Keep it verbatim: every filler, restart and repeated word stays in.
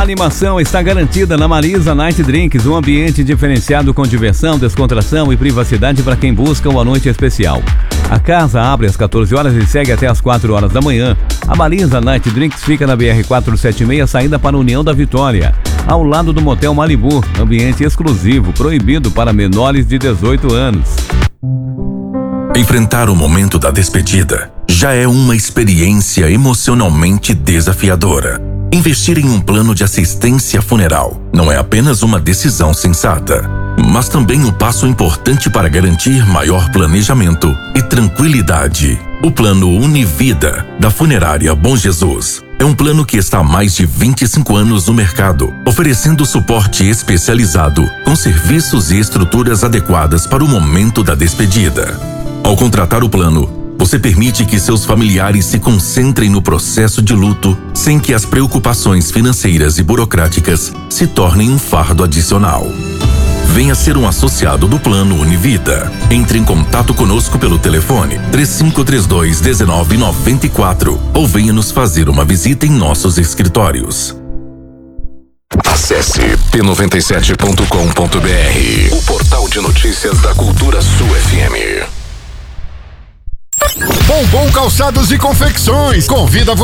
animação está garantida na Marisa Night Drinks, um ambiente diferenciado com diversão, descontração e privacidade para quem busca uma noite especial. A casa abre às quatorze horas e segue até às quatro horas da manhã. A Marisa Night Drinks fica na B R quatrocentos e setenta e seis, saída para a União da Vitória, ao lado do Motel Malibu, ambiente exclusivo, proibido para menores de dezoito anos. Enfrentar o momento da despedida já é uma experiência emocionalmente desafiadora. Investir em um plano de assistência funeral não é apenas uma decisão sensata, mas também um passo importante para garantir maior planejamento e tranquilidade. O plano Univida, da Funerária Bom Jesus, é um plano que está há mais de vinte e cinco anos no mercado, oferecendo suporte especializado, com serviços e estruturas adequadas para o momento da despedida. Ao contratar o plano, você permite que seus familiares se concentrem no processo de luto sem que as preocupações financeiras e burocráticas se tornem um fardo adicional. Venha ser um associado do Plano Univida. Entre em contato conosco pelo telefone três cinco três dois, um nove nove quatro ou venha nos fazer uma visita em nossos escritórios. Acesse p noventa e sete ponto com ponto b r, o portal de notícias da Cultura Sul F M. Bombom Calçados e Confecções convida você